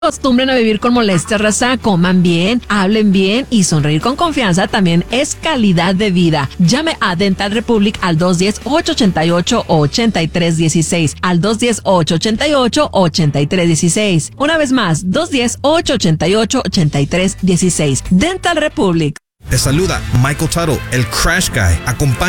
Acostumbren a vivir con molestia, raza. Coman bien, hablen bien y sonreír con confianza también es calidad de vida. Llame a Dental Republic al 210-888-8316. Al 210-888-8316. Una vez más, 210-888-8316. Dental Republic. Te saluda Michael Tuttle, el Crash Guy. Acompáñame